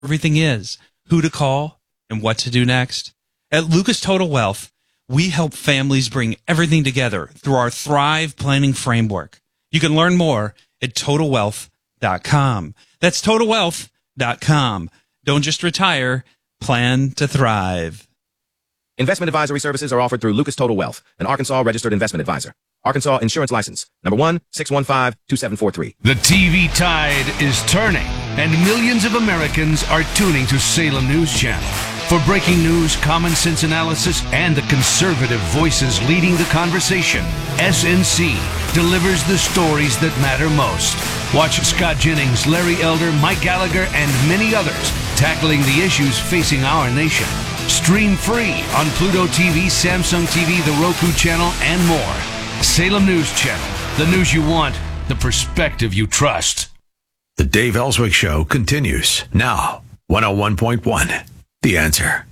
everything is, who to call, and what to do next. At Lucas Total Wealth, we help families bring everything together through our Thrive Planning Framework. You can learn more at TotalWealth.com. That's TotalWealth.com. Don't just retire, plan to thrive. Investment advisory services are offered through Lucas Total Wealth, an Arkansas registered investment advisor. Arkansas Insurance License, number 1-615-2743. The TV tide is turning, and millions of Americans are tuning to Salem News Channel. For breaking news, common sense analysis, and the conservative voices leading the conversation, SNC delivers the stories that matter most. Watch Scott Jennings, Larry Elder, Mike Gallagher, and many others tackling the issues facing our nation. Stream free on Pluto TV, Samsung TV, the Roku channel, and more. Salem News Channel. The news you want, the perspective you trust. The Dave Ellswick Show continues now. 101.1. The Answer.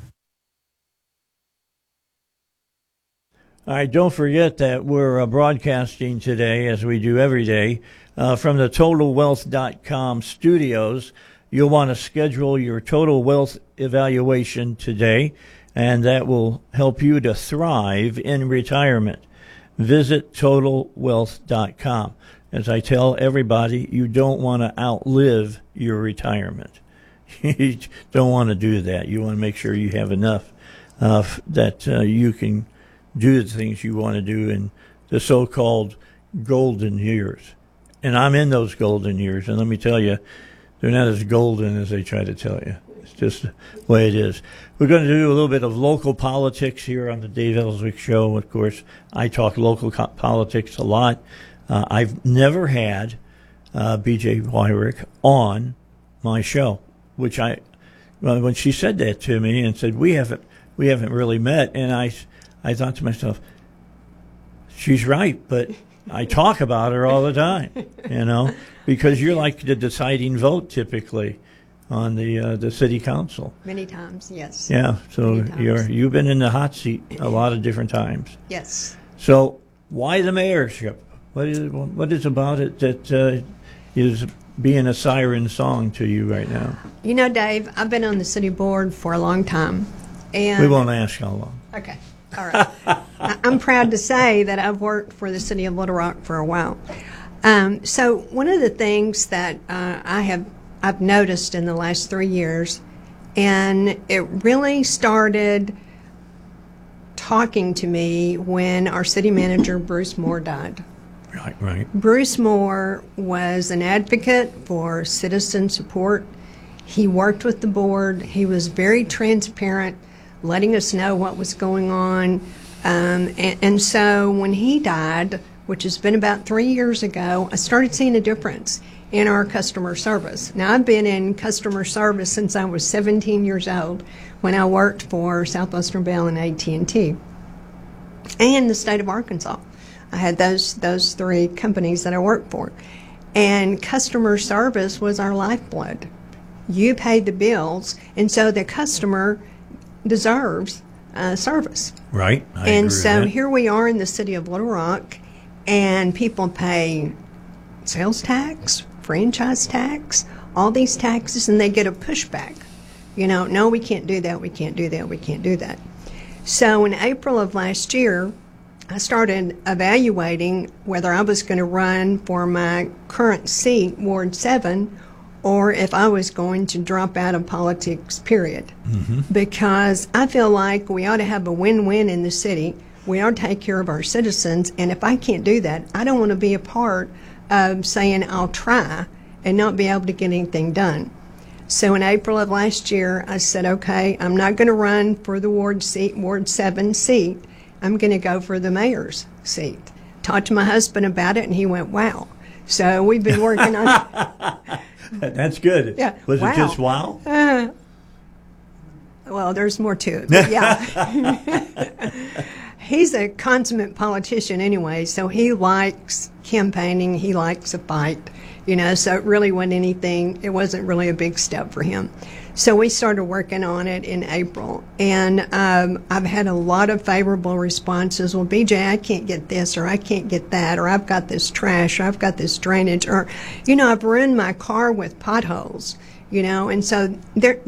All right, don't forget that we're broadcasting today, as we do every day, from the TotalWealth.com studios. You'll want to schedule your Total Wealth evaluation today, and that will help you to thrive in retirement. Visit TotalWealth.com. As I tell everybody, you don't want to outlive your retirement. You don't want to do that. You want to make sure you have enough that you can do the things you want to do in the so-called golden years. And I'm in those golden years, and let me tell you, they're not as golden as they try to tell you. It's just the way it is. We're going to do a little bit of local politics here on the Dave Ellswick Show. Of course, I talk local politics a lot. I've never had B.J. Wyrick on my show, which when she said that to me and said we haven't really met, and I thought to myself, she's right, but I talk about her all the time, because you're like the deciding vote typically on the city council. Many times, yes. Yeah, so you've been in the hot seat a lot of different times. Yes. So why the mayorship? What is about it that is being a siren song to you right now? Dave, I've been on the city board for a long time. And we won't ask how long. Okay. All right. I'm proud to say that I've worked for the city of Little Rock for a while. So one of the things that I've noticed in the last 3 years, and it really started talking to me when our city manager, Bruce Moore, died. Right. Bruce Moore was an advocate for citizen support. He worked with the board. He was very transparent, letting us know what was going on. And so when he died, which has been about 3 years ago, I started seeing a difference in our customer service. Now, I've been in customer service since I was 17 years old when I worked for Southwestern Bell and AT&T and the state of Arkansas. I had those three companies that I worked for. And customer service was our lifeblood. You paid the bills, and so the customer deserves service. Right. I and agree so with that. Here we are in the city of Little Rock, and people pay sales tax, franchise tax, all these taxes, and they get a pushback. No, we can't do that, we can't do that, we can't do that. So in April of last year, I started evaluating whether I was going to run for my current seat, Ward 7, or if I was going to drop out of politics, period. Mm-hmm. Because I feel like we ought to have a win-win in the city. We ought to take care of our citizens, and if I can't do that, I don't want to be a part of saying I'll try and not be able to get anything done. So in April of last year, I said, okay, I'm not going to run for the Ward 7 seat. I'm going to go for the mayor's seat. Talked to my husband about it, and he went, wow. So we've been working on it. That's good. Yeah. Was wow. it just wow? Well, there's more to it. But yeah. He's a consummate politician anyway, so he likes campaigning. He likes a fight, so it really wasn't anything. It wasn't really a big step for him. So we started working on it in April, and I've had a lot of favorable responses. Well, BJ, I can't get this, or I can't get that, or I've got this trash, or I've got this drainage, or, I've ruined my car with potholes, you know, and so there